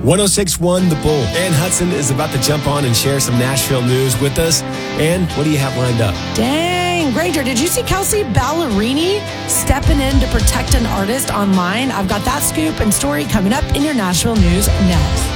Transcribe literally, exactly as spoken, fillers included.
one oh six point one The Bull. Ann Hudson is about to jump on and share some Nashville news with us. Ann, what do you have lined up? Dang, Granger, did you see Kelsey Ballerini stepping in to protect an artist online? I've got that scoop and story coming up in your Nashville news next.